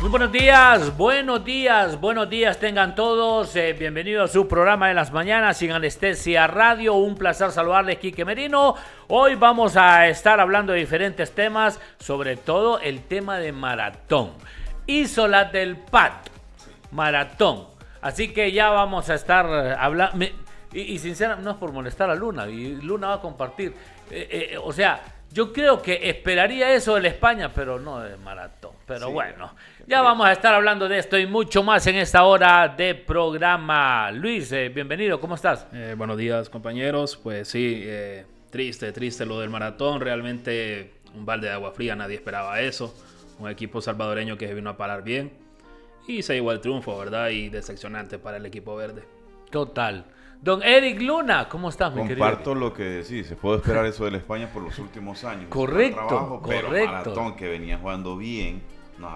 Muy buenos días tengan todos. Bienvenidos a su programa de las mañanas sin anestesia radio. Un placer saludarles, Quique Merino. Hoy vamos a estar hablando de diferentes temas, sobre todo el tema de maratón. Hizo la del PAT, maratón. Así que ya vamos a estar hablando. Y sinceramente, no es por molestar a Luna, y Luna va a compartir. O sea, yo creo que esperaría eso de la España, pero no de maratón. Pero sí, bueno, ya vamos a estar hablando de esto y mucho más en esta hora de programa. Luis, bienvenido, ¿cómo estás? Buenos días, compañeros. Pues sí, triste lo del maratón. Realmente un balde de agua fría, nadie esperaba eso. Un equipo salvadoreño que se vino a parar bien y se llevó el triunfo, ¿verdad? Y decepcionante para el equipo verde. Total. Don Eric Luna, ¿cómo estás, mi querido? Comparto lo que decís, se puede esperar eso de la España por los últimos años. Correcto, Trabajo, correcto. Pero maratón que venía jugando bien,